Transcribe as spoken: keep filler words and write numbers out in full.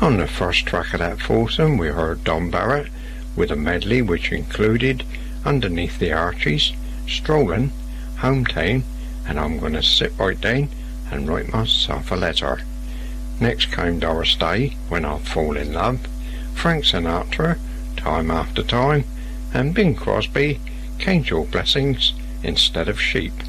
On the first track of that foursome we heard Don Barrett with a medley which included Underneath the Arches, Strolling, Hometown, and I'm Gonna Sit Right Down and Write Myself a Letter. Next came Doris Day, When I Fall in Love, Frank Sinatra, Time After Time, and Bing Crosby, Count Your Blessings Instead of Sheep.